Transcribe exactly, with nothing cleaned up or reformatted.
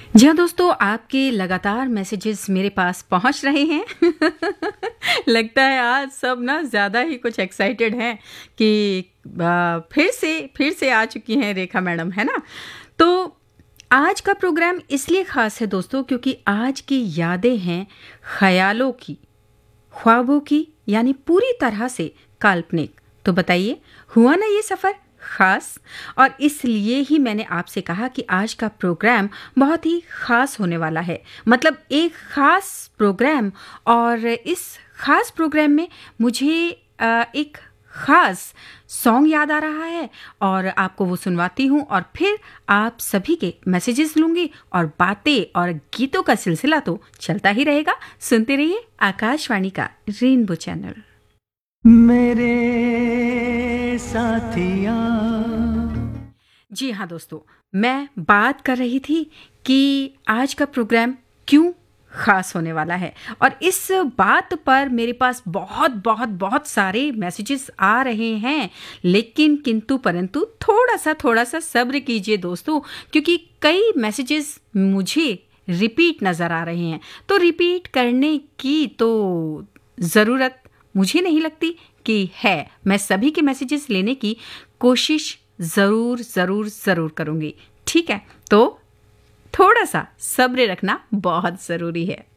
जी हाँ दोस्तों, आपके लगातार मैसेजेस मेरे पास पहुंच रहे हैं। लगता है आज सब ना ज़्यादा ही कुछ एक्साइटेड हैं कि आ, फिर से फिर से आ चुकी हैं रेखा मैडम, है ना? तो आज का प्रोग्राम इसलिए ख़ास है दोस्तों क्योंकि आज की यादें हैं ख़यालों की, ख्वाबों की, यानी पूरी तरह से काल्पनिक। तो बताइए, हुआ ना ये सफ़र खास? और इसलिए ही मैंने आपसे कहा कि आज का प्रोग्राम बहुत ही खास होने वाला है। मतलब एक खास प्रोग्राम, और इस खास प्रोग्राम में मुझे अ, एक खास सॉन्ग याद आ रहा है और आपको वो सुनवाती हूँ, और फिर आप सभी के मैसेजेस लूँगी और बातें और गीतों का सिलसिला तो चलता ही रहेगा। सुनते रहिए आकाशवाणी का रेनबो चैनल। मेरे साथिया। जी हाँ दोस्तों, मैं बात कर रही थी कि आज का प्रोग्राम क्यों खास होने वाला है, और इस बात पर मेरे पास बहुत बहुत बहुत सारे मैसेजेस आ रहे हैं। लेकिन किंतु परंतु थोड़ा सा थोड़ा सा सब्र कीजिए दोस्तों, क्योंकि कई मैसेजेस मुझे रिपीट नज़र आ रहे हैं। तो रिपीट करने की तो ज़रूरत मुझे नहीं लगती कि है। मैं सभी के मैसेजेस लेने की कोशिश ज़रूर ज़रूर ज़रूर करूँगी। ठीक है, तो थोड़ा सा सब्र रखना बहुत ज़रूरी है।